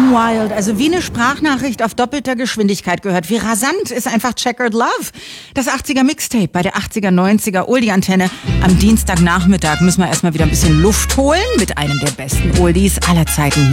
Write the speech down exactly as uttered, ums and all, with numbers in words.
Gone Wild, also wie eine Sprachnachricht auf doppelter Geschwindigkeit gehört. Wie rasant ist einfach Checkered Love. Das achtziger Mixtape bei der achtziger, neunziger Oldie-Antenne. Am Dienstagnachmittag müssen wir erstmal wieder ein bisschen Luft holen mit einem der besten Oldies aller Zeiten.